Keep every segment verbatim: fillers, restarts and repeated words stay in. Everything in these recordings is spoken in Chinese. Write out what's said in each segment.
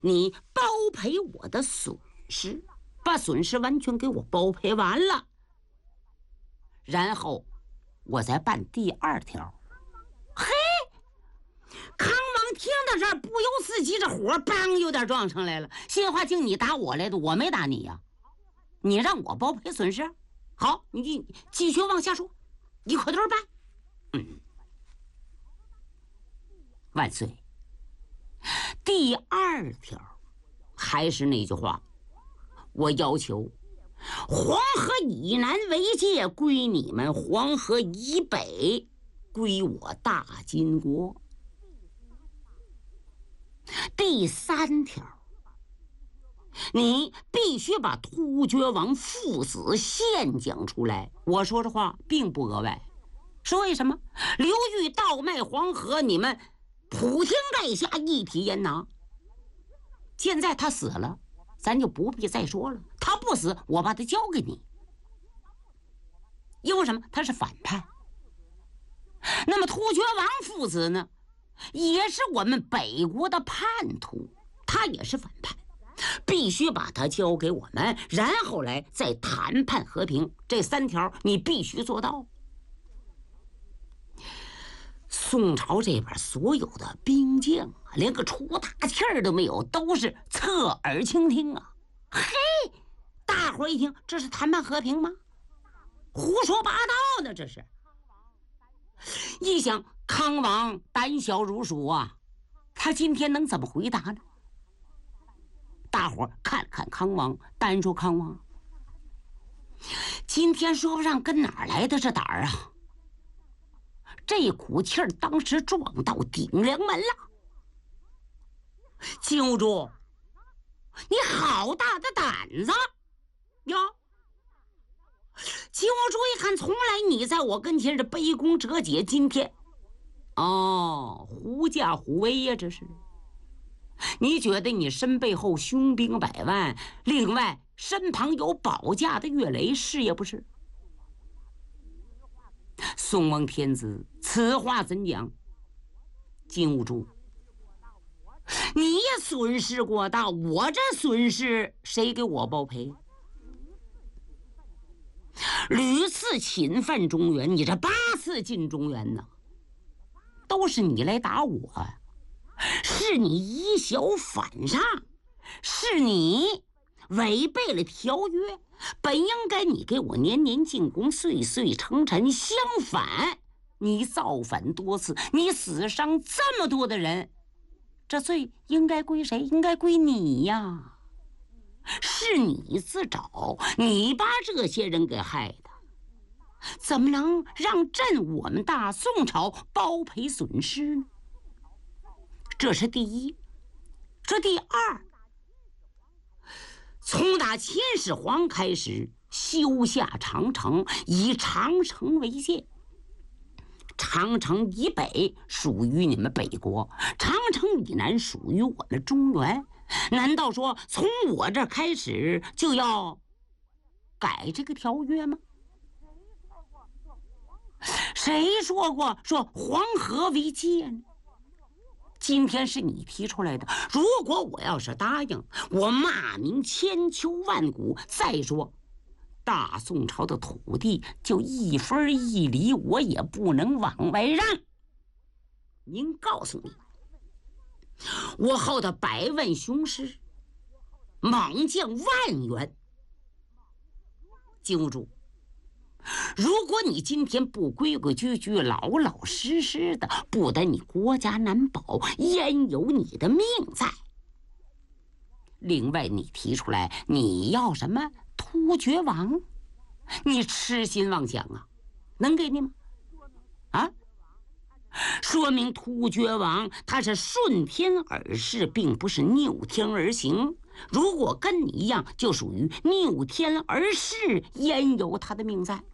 你包赔我的损失，把损失完全给我包赔完了，然后我再办第二条。嘿，康王听到这儿，不由自己这火梆有点撞上来了。新华镜，你打我来的，我没打你呀、啊，你让我包赔损失，好，你继续往下说，一块头办。嗯，万岁。第二条还是那句话，我要求黄河以南为界归你们，黄河以北归我大金国。第三条，你必须把突厥王父子现讲出来。我说这话并不额外，是为什么？流域倒卖黄河，你们普天盖下一体严拿。现在他死了，咱就不必再说了。他不死，我把他交给你。因为什么？他是反叛。那么突厥王父子呢，也是我们北国的叛徒，他也是反叛，必须把他交给我们，然后来再谈判和平。这三条你必须做到。宋朝这边所有的兵将啊，连个出大气儿都没有，都是侧耳倾听啊。嘿，大伙儿一听，这是谈判和平吗？胡说八道呢，这是。一想，康王胆小如鼠啊，他今天能怎么回答呢？大伙儿看看康王，单说康王，今天说不上跟哪儿来的这胆儿啊！这股气儿当时撞到顶梁门了。金兀术，你好大的胆子呀！金兀术一看，从来你在我跟前是卑躬折节，今天哦，狐假虎威呀，这是。你觉得你身背后凶兵百万，另外身旁有保驾的岳雷，是也不是？宋王天子此话怎讲？金兀术，你也损失过大，我这损失谁给我报赔？屡次侵犯中原，你这八次进中原呢，都是你来打我，是你以小反上，是你违背了条约，本应该你给我年年进贡，岁岁称臣，相反你造反多次，你死伤这么多的人，这罪应该归谁？应该归你呀，是你自找，你把这些人给害的，怎么能让朕我们大宋朝包赔损失呢？这是第一。这第二，从打秦始皇开始修下长城，以长城为界，长城以北属于你们北国，长城以南属于我们中原。难道说从我这开始就要改这个条约吗？谁说过说黄河为界呢？今天是你提出来的，如果我要是答应，我骂名千秋万古。再说大宋朝的土地就一分一厘我也不能往外让。您告诉你，我后的百万雄师，猛将万员，金兀术，如果你今天不规规矩矩老老实实的，不得你国家难保，焉有你的命在？另外你提出来你要什么突厥王，你痴心妄想啊，能给你吗？啊，说明突厥王他是顺天而事，并不是逆天而行。如果跟你一样就属于逆天而事，焉有他的命在？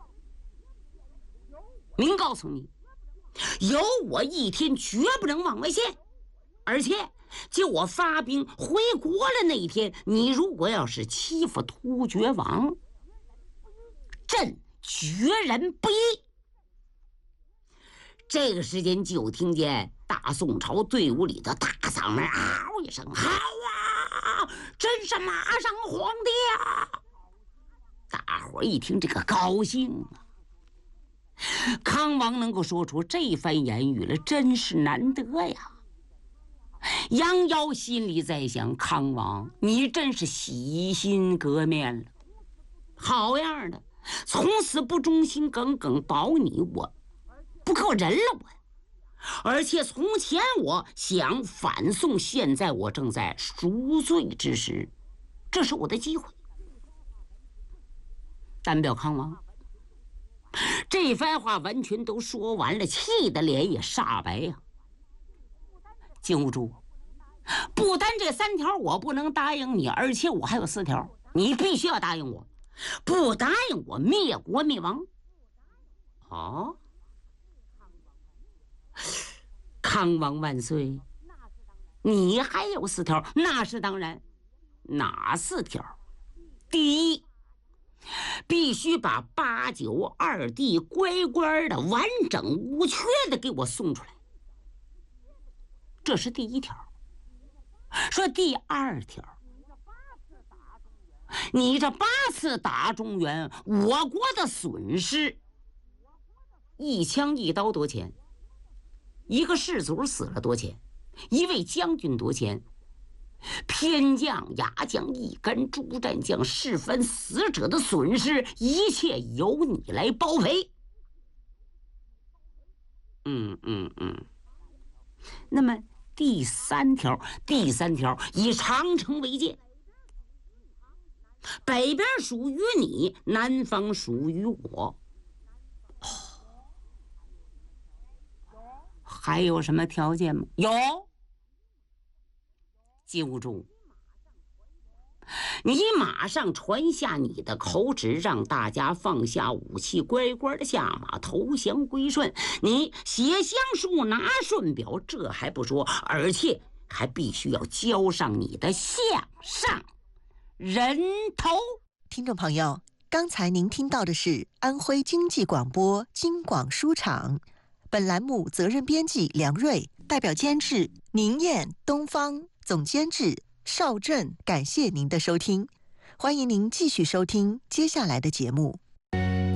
明告诉你，有我一天绝不能往外陷，而且就我发兵回国了那一天，你如果要是欺负突厥王，朕决然不依。这个时间就听见大宋朝队伍里的大嗓门嗷一声，好啊！ 是马上皇帝啊！大伙儿一听这个高兴啊。康王能够说出这番言语来，真是难得呀。杨瑶心里在想，康王你真是洗心革面了，好样的，从此不忠心耿耿保你，我不够人了我。而且从前我想反宋，现在我正在赎罪之时，这是我的机会。单表康王这番话完全都说完了，气得脸也煞白呀、啊。金兀术，不单这三条我不能答应你，而且我还有四条，你必须要答应我，不答应我灭国灭亡。哦，康王万岁！你还有四条？那是当然。哪四条？第一，必须把八九二帝乖乖的完整无缺的给我送出来，这是第一条。说第二条，你这八次打中原，我国的损失，一枪一刀多钱？一个士卒死了多钱？一位将军多钱？偏将、牙将、一干诸战将、士分死者的损失，一切由你来包赔。嗯嗯嗯。那么第三条，第三条以长城为界，北边属于你，南方属于我。哦，还有什么条件吗？有。金兀术，你马上传下你的口旨，让大家放下武器，乖乖的下马投降归顺。你写降书，拿顺表，这还不说，而且还必须要交上你的项上人头。 听众朋友，刚才您听到的是安徽经济广播京广书场，本栏目责任编辑梁瑞，代表监制宁燕、东方，总监制邵振。感谢您的收听，欢迎您继续收听接下来的节目。